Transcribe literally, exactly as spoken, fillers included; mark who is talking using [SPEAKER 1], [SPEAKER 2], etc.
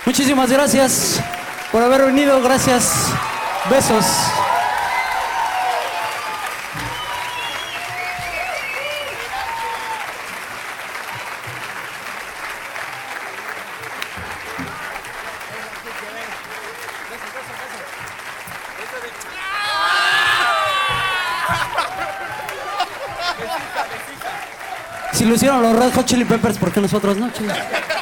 [SPEAKER 1] Muchísimas gracias por haber venido, gracias. Besos. Si lo hicieron los Red Hot Chili Peppers, ¿por qué nosotros no, chicos?